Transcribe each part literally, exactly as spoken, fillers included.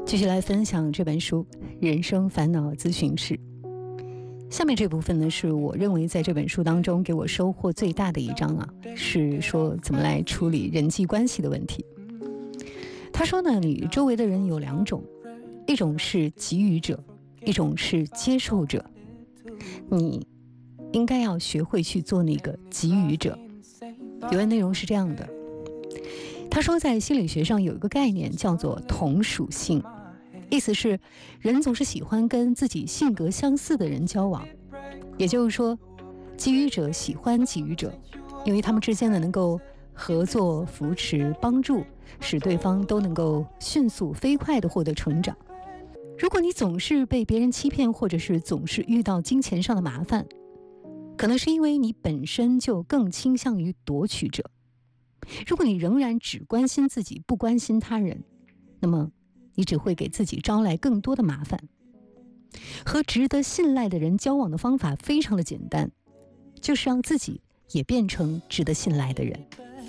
继续来分享这本书《人生烦恼咨询室》。下面这部分呢，是我认为在这本书当中给我收获最大的一章啊，是说怎么来处理人际关系的问题。他说呢，你周围的人有两种，一种是给予者，一种是接受者。你应该要学会去做那个给予者。有段内容是这样的，他说在心理学上有一个概念叫做同属性，意思是人总是喜欢跟自己性格相似的人交往，也就是说给予者喜欢给予者，因为他们之间呢能够合作扶持帮助，使对方都能够迅速飞快地获得成长。如果你总是被别人欺骗，或者是总是遇到金钱上的麻烦，可能是因为你本身就更倾向于夺取者。如果你仍然只关心自己，不关心他人，那么你只会给自己招来更多的麻烦。和值得信赖的人交往的方法非常的简单，就是让自己也变成值得信赖的人。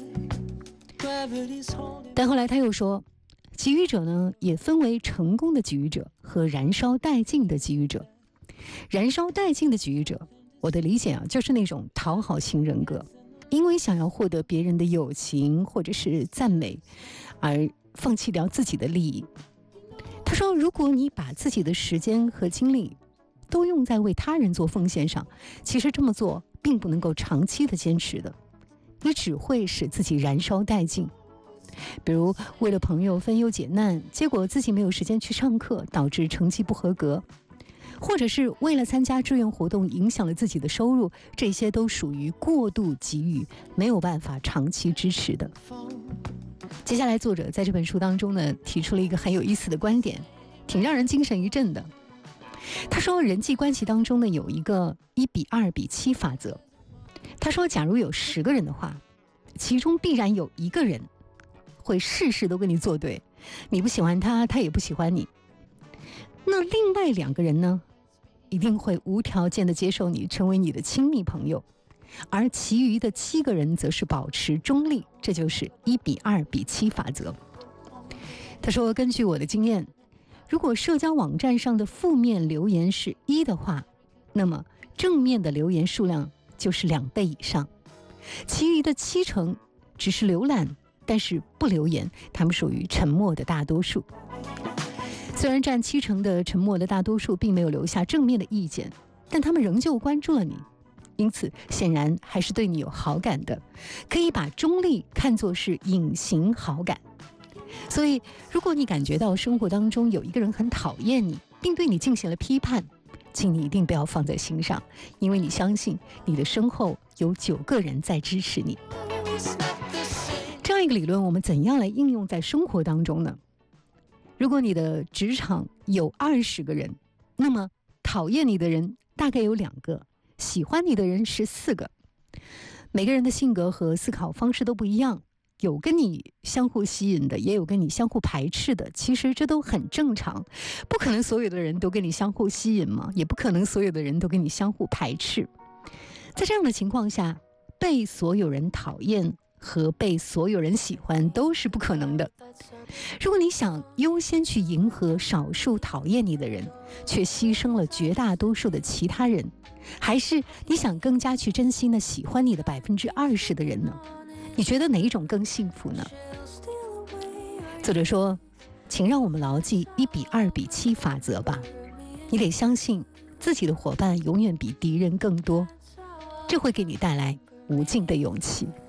但后来他又说，给予者呢，也分为成功的给予者和燃烧殆尽的给予者。燃烧殆尽的给予者，我的理解啊，就是那种讨好型人格，因为想要获得别人的友情或者是赞美，而放弃掉自己的利益。他说，如果你把自己的时间和精力都用在为他人做奉献上，其实这么做并不能够长期的坚持的，你只会使自己燃烧殆尽。比如为了朋友分忧解难，结果自己没有时间去上课，导致成绩不合格，或者是为了参加志愿活动影响了自己的收入，这些都属于过度给予，没有办法长期支持的。接下来作者在这本书当中呢，提出了一个很有意思的观点，挺让人精神一振的。他说人际关系当中呢，有一个一比二比七法则。他说假如有十个人的话，其中必然有一个人会事事都跟你作对，你不喜欢他，他也不喜欢你。那另外两个人呢，一定会无条件的接受你，成为你的亲密朋友，而其余的七个人则是保持中立，这就是一比二比七法则。他说根据我的经验，如果社交网站上的负面留言是一的话，那么正面的留言数量就是两倍以上，其余的七成只是浏览，但是不留言，他们属于沉默的大多数。虽然占七成的沉默的大多数并没有留下正面的意见，但他们仍旧关注了你，因此显然还是对你有好感的，可以把中立看作是隐形好感。所以如果你感觉到生活当中有一个人很讨厌你，并对你进行了批判，请你一定不要放在心上，因为你相信你的身后有九个人在支持你。这样一个理论我们怎样来应用在生活当中呢？如果你的职场有二十个人，那么讨厌你的人大概有两个，喜欢你的人十四个。每个人的性格和思考方式都不一样，有跟你相互吸引的，也有跟你相互排斥的，其实这都很正常。不可能所有的人都跟你相互吸引嘛，也不可能所有的人都跟你相互排斥。在这样的情况下，被所有人讨厌和被所有人喜欢都是不可能的。如果你想优先去迎合少数讨厌你的人，却牺牲了绝大多数的其他人，还是你想更加去珍惜那喜欢你的百分之二十的人呢？你觉得哪一种更幸福呢？作者说，请让我们牢记一比二比七法则吧。你得相信自己的伙伴永远比敌人更多，这会给你带来无尽的勇气。